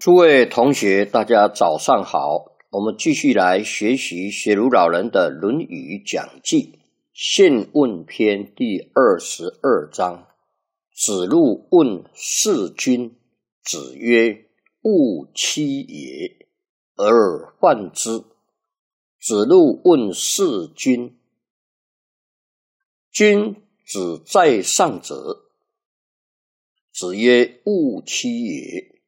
诸位同学，大家早上好。我们继续来学习学儒老人的《论语讲记》宪问篇第22章。子路问弑君，子曰：勿欺也，而患之。子路问弑君，君子在上者。子曰：勿欺也。